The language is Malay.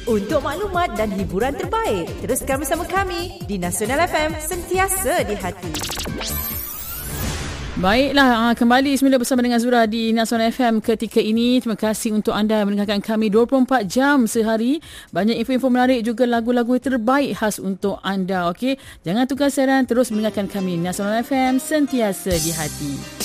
untuk maklumat dan hiburan terbaik. Teruskan bersama kami di Nasional FM, sentiasa di hati. Baiklah, kembali semula bersama dengan Zura di Nasional FM ketika ini. Terima kasih untuk anda mendengarkan kami 24 jam sehari. Banyak info-info menarik juga lagu-lagu terbaik khas untuk anda. Okey, jangan tukar siaran, terus mendengarkan kami Nasional FM, sentiasa di hati.